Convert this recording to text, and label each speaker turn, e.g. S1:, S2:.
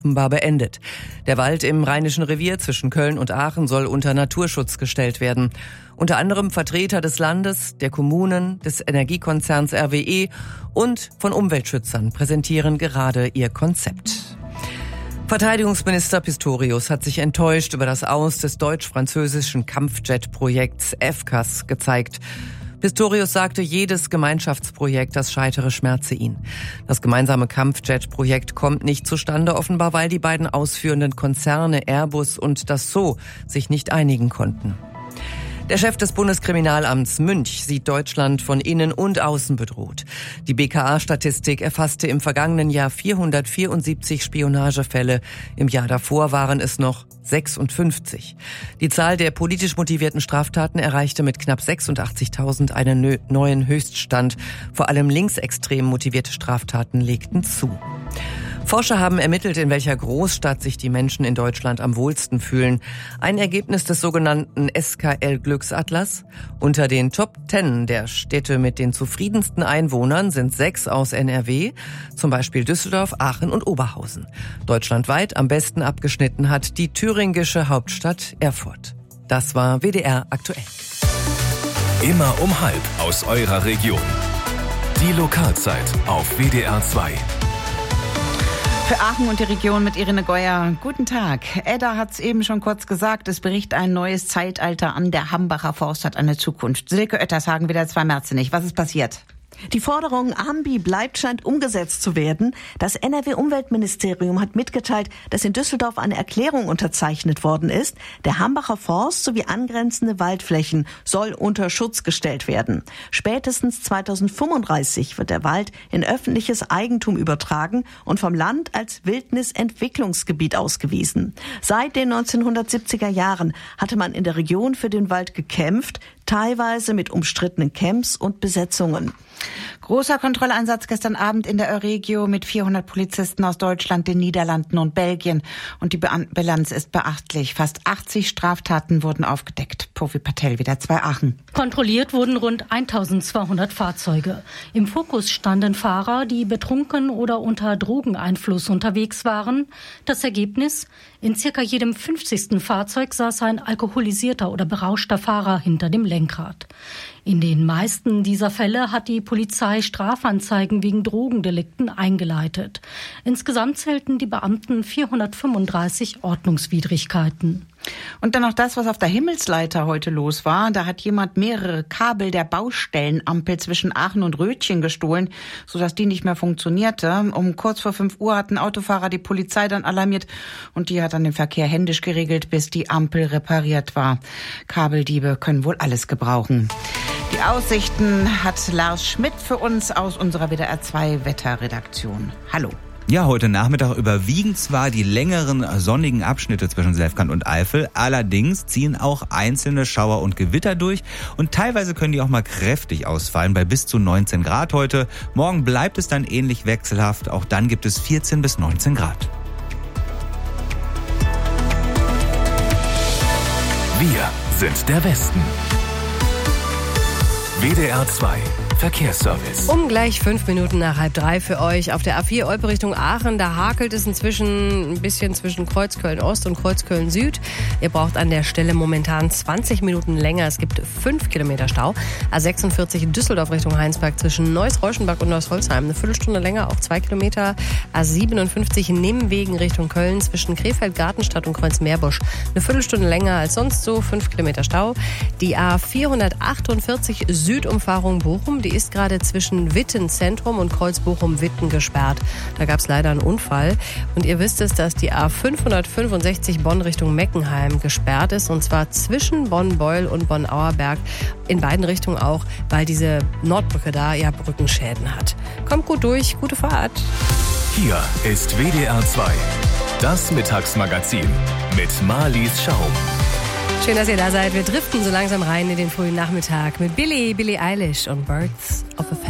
S1: offenbar beendet. Der Wald im Rheinischen Revier zwischen Köln und Aachen soll unter Naturschutz gestellt werden. Unter anderem Vertreter des Landes, der Kommunen, des Energiekonzerns RWE und von Umweltschützern präsentieren gerade ihr Konzept. Verteidigungsminister Pistorius hat sich enttäuscht über das Aus des deutsch-französischen Kampfjet-Projekts FCAS gezeigt. Pistorius sagte, jedes Gemeinschaftsprojekt, das scheitere, schmerze ihn. Das gemeinsame Kampfjet-Projekt kommt nicht zustande, offenbar weil die beiden ausführenden Konzerne Airbus und Dassault sich nicht einigen konnten. Der Chef des Bundeskriminalamts Münch sieht Deutschland von innen und außen bedroht. Die BKA-Statistik erfasste im vergangenen Jahr 474 Spionagefälle. Im Jahr davor waren es noch 56. Die Zahl der politisch motivierten Straftaten erreichte mit knapp 86.000 einen neuen Höchststand. Vor allem linksextrem motivierte Straftaten legten zu. Forscher haben ermittelt, in welcher Großstadt sich die Menschen in Deutschland am wohlsten fühlen. Ein Ergebnis des sogenannten SKL-Glücksatlas. Unter den Top 10 der Städte mit den zufriedensten Einwohnern sind 6 aus NRW, zum Beispiel Düsseldorf, Aachen und Oberhausen. Deutschlandweit am besten abgeschnitten hat die thüringische Hauptstadt Erfurt. Das war WDR aktuell.
S2: Immer um 12:30 aus eurer Region. Die Lokalzeit auf WDR 2.
S3: Für Aachen und die Region mit Irene Geuer. Guten Tag. Edda hat es eben schon kurz gesagt, es bricht ein neues Zeitalter an. Der Hambacher Forst hat eine Zukunft. Silke Oettershagen wieder 2 Merzenich. Was ist passiert?
S4: Die Forderung Ambi bleibt scheint umgesetzt zu werden. Das NRW-Umweltministerium hat mitgeteilt, dass in Düsseldorf eine Erklärung unterzeichnet worden ist. Der Hambacher Forst sowie angrenzende Waldflächen soll unter Schutz gestellt werden. Spätestens 2035 wird der Wald in öffentliches Eigentum übertragen und vom Land als Wildnisentwicklungsgebiet ausgewiesen. Seit den 1970er Jahren hatte man in der Region für den Wald gekämpft, teilweise mit umstrittenen Camps und Besetzungen.
S3: Großer Kontrolleinsatz gestern Abend in der Euregio mit 400 Polizisten aus Deutschland, den Niederlanden und Belgien. Und die Bilanz ist beachtlich. Fast 80 Straftaten wurden aufgedeckt. Profi Patel, wieder 2 Aachen.
S5: Kontrolliert wurden rund 1200 Fahrzeuge. Im Fokus standen Fahrer, die betrunken oder unter Drogeneinfluss unterwegs waren. Das Ergebnis? In circa jedem 50. Fahrzeug saß ein alkoholisierter oder berauschter Fahrer hinter dem Lenkrad. In den meisten dieser Fälle hat die Polizei Strafanzeigen wegen Drogendelikten eingeleitet. Insgesamt zählten die Beamten 435 Ordnungswidrigkeiten.
S3: Und dann noch das, was auf der Himmelsleiter heute los war. Da hat jemand mehrere Kabel der Baustellenampel zwischen Aachen und Rötchen gestohlen, sodass die nicht mehr funktionierte. Um kurz vor 5 Uhr hat ein Autofahrer die Polizei dann alarmiert und die hat dann den Verkehr händisch geregelt, bis die Ampel repariert war. Kabeldiebe können wohl alles gebrauchen. Die Aussichten hat Lars Schmidt für uns aus unserer WDR 2 Wetterredaktion. Hallo.
S6: Ja, heute Nachmittag überwiegen zwar die längeren sonnigen Abschnitte zwischen Selfkant und Eifel, allerdings ziehen auch einzelne Schauer und Gewitter durch und teilweise können die auch mal kräftig ausfallen bei bis zu 19 Grad heute. Morgen bleibt es dann ähnlich wechselhaft, auch dann gibt es 14 bis 19 Grad.
S2: Wir sind der Westen. WDR 2 Verkehrsservice.
S7: Um gleich 5 Minuten nach 2:30 für euch auf der A4 Olpe Richtung Aachen. Da hakelt es inzwischen ein bisschen zwischen Kreuzköln Ost und Kreuzköln Süd. Ihr braucht an der Stelle momentan 20 Minuten länger. Es gibt 5 Kilometer Stau. A46 Düsseldorf Richtung Heinsberg zwischen Neuss-Reuschenberg und Neuss-Holzheim. Eine Viertelstunde länger, auch 2 Kilometer. A57 Nimwegen Richtung Köln zwischen Krefeld-Gartenstadt und Kreuz-Meerbusch. Eine Viertelstunde länger als sonst so, 5 Kilometer Stau. Die A448 Südumfahrung Bochum, die ist gerade zwischen Witten Zentrum und Kreuz-Bochum-Witten gesperrt. Da gab es leider einen Unfall. Und ihr wisst es, dass die A565 Bonn Richtung Meckenheim gesperrt ist. Und zwar zwischen Bonn-Beul und Bonn-Auerberg. In beiden Richtungen auch, weil diese Nordbrücke da ja Brückenschäden hat. Kommt gut durch, gute Fahrt.
S2: Hier ist WDR 2, das Mittagsmagazin mit Marlies Schaum.
S7: Schön, dass ihr da seid. Wir driften so langsam rein in den frühen Nachmittag mit Billie Eilish und Birds of a